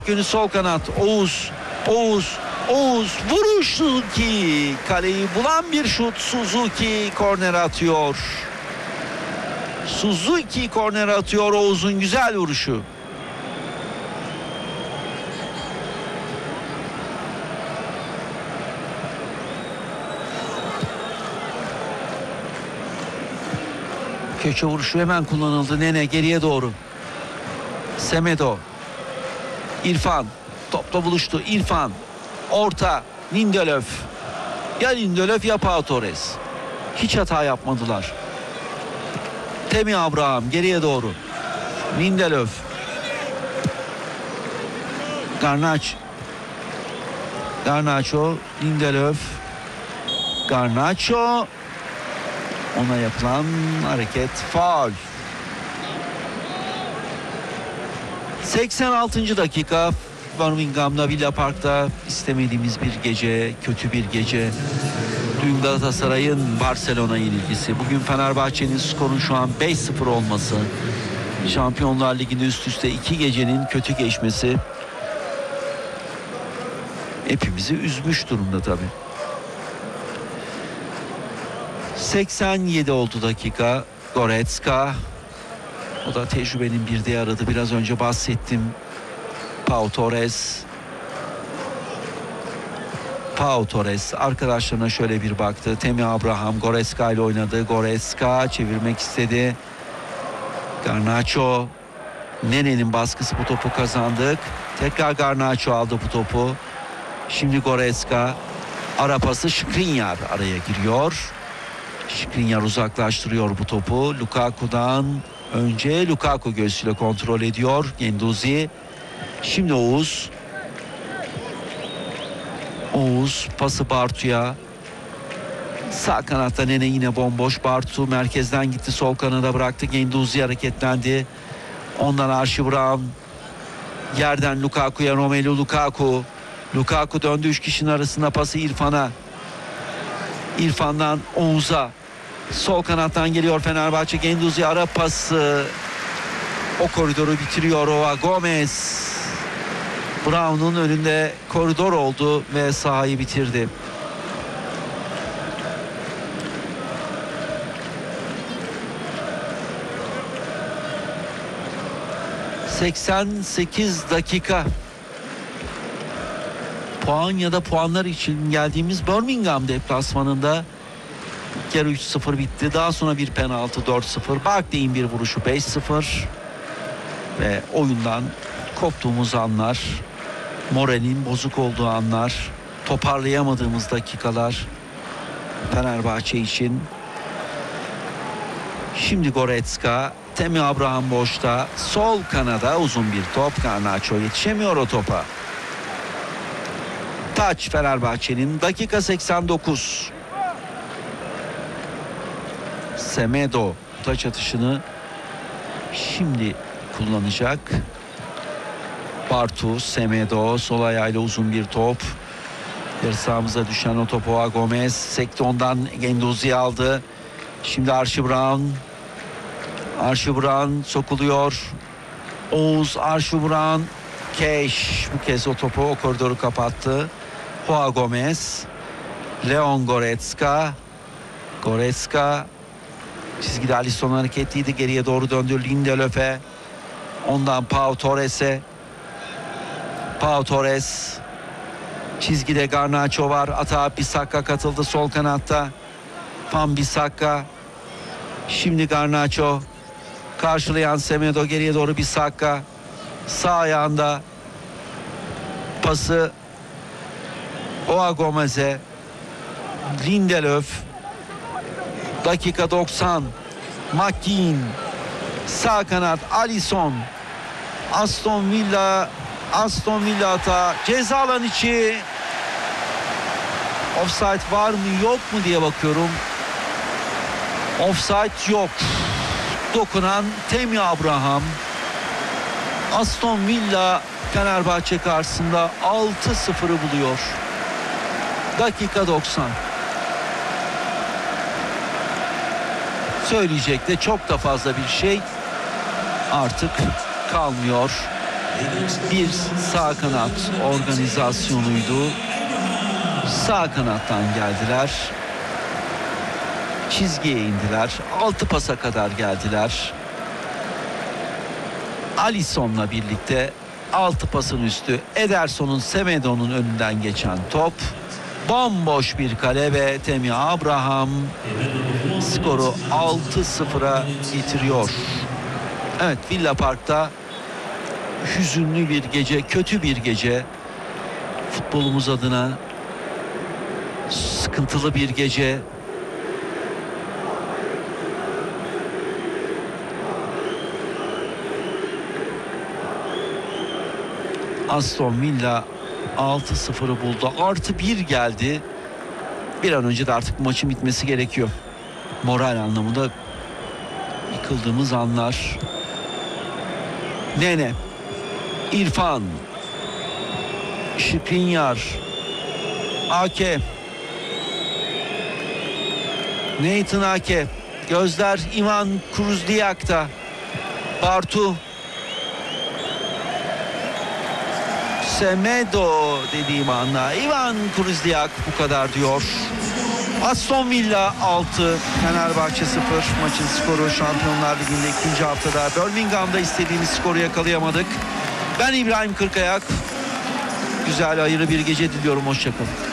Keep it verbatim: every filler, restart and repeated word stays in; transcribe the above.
Günü sol kanat Oğuz. Oğuz. Oğuz vuruş Suzuki. Kaleyi bulan bir şut. Suzuki korner atıyor. Suzuki korner atıyor. Oğuz'un güzel vuruşu. Köşe vuruşu hemen kullanıldı. Nene geriye doğru. Semedo. İrfan. Topla buluştu. İrfan. Orta. Lindelöf. Ya Lindelöf ya Pau Torres. Hiç hata yapmadılar. Temi Abraham geriye doğru. Lindelöf. Garnacho. Garnacho. Lindelöf. Garnacho. Ona yapılan hareket faul. seksen altıncı dakika. Birmingham'da Villa Park'ta istemediğimiz bir gece, kötü bir gece. Dün Galatasaray'ın Barcelona yenilgisi. Bugün Fenerbahçe'nin skorun şu an beş sıfır olması. Şampiyonlar Ligi'nde üst üste iki gecenin kötü geçmesi hepimizi üzmüş durumda tabii. seksen yedi oldu dakika. Goretzka. O da tecrübenin bir diğer adı. Biraz önce bahsettim. Pau Torres. Pau Torres arkadaşlarına şöyle bir baktı. Temi Abraham Goretzka ile oynadı. Goretzka çevirmek istedi. Garnacho. Nene'nin baskısı, bu topu kazandık. Tekrar Garnacho aldı bu topu. Şimdi Goretzka. Ara pası, Skriniar araya giriyor. Skriniar uzaklaştırıyor bu topu. Lukaku'dan önce Lukaku göğsüyle kontrol ediyor. Guendouzi. Şimdi Oğuz. Oğuz pası Bartu'ya. Sağ kanatta Nene yine bomboş. Bartu merkezden gitti, sol kanada bıraktı. Guendouzi hareketlendi. Ondan Archie Brown. Yerden Lukaku'ya, Romelu Lukaku. Lukaku döndü, üç kişinin arasında pası İrfan'a. İrfan'dan Oğuz'a. Sol kanattan geliyor Fenerbahçe. Guendouzi ara pası. O koridoru bitiriyor Oa Gomez. Brown'un önünde koridor oldu ve sahayı bitirdi. seksen sekiz dakika. Puan ya da puanlar için geldiğimiz Birmingham deplasmanında yarı üç sıfır bitti. Daha sonra bir penaltı dört sıfır. Barkley'in bir vuruşu beş sıfır. Ve oyundan koptuğumuz anlar, moralin bozuk olduğu anlar, toparlayamadığımız dakikalar Fenerbahçe için. Şimdi Goretzka, Temi Abraham boşta, sol kanada uzun bir top. Garnacho yetişemiyor o topa. Taç Fenerbahçe'nin. Dakika seksen dokuz. Semedo taç atışını şimdi kullanacak. Bartu, Semedo sol ayağıyla uzun bir top. Yarı sahamıza düşen o topu Oa Gomez sekti, ondan Guendouzi aldı. Şimdi Archie Brown. Archie Brown sokuluyor. Oğuz, Archie Brown. Keş bu kez o topu, o koridoru kapattı. Oa Gomez. Leon Goretzka. Goretzka. Çizgide Alisson hareketliydi. Geriye doğru döndü Lindelöf'e. Ondan Pau Torres'e. Pau Torres. Çizgide Garnacho var. Atağa Bissaka katıldı sol kanatta. Van Bissaka. Şimdi Garnacho. Karşılayan Semedo, geriye doğru Bissaka. Sağ ayağında pası Oa Gomez'e. Lindelöf. Dakika doksan. McKean. Sağ kanat Alisson. Aston Villa Aston Villa hata. Ceza alan içi. Offside var mı yok mu diye bakıyorum. Offside yok. Dokunan Temi Abraham. Aston Villa Fenerbahçe karşısında altı sıfırı buluyor. Dakika doksan. Söyleyecek de çok da fazla bir şey artık kalmıyor. bir sağ kanat organizasyonuydu. Sağ kanattan geldiler. Çizgiye indiler. Altı pasa kadar geldiler. Alisson'la birlikte altı pasın üstü Ederson'un, Semedo'nun önünden geçen top. Bomboş bir kale ve Temi Abraham skoru altı sıfıra getiriyor. Evet, Villa Park'ta hüzünlü bir gece, kötü bir gece. Futbolumuz adına sıkıntılı bir gece. Aston Villa altı sıfırı buldu. Artı bir geldi. Bir an önce de artık maçın bitmesi gerekiyor. Moral anlamında yıkıldığımız anlar. Nene, İrfan, Skriniar, Ake, Nathan Ake, gözler Ivan Kruzdiak'ta. Bartu, Semedo dediğim anda Ivan Kruzdiak, bu kadar diyor. Aston Villa altı, Fenerbahçe sıfır. Maçın skoru. Şampiyonlar Ligi'nde ikinci haftada Birmingham'da istediğimiz skoru yakalayamadık. Ben İbrahim Kırkayak. Güzel, hayırlı bir gece diliyorum. Hoşçakalın.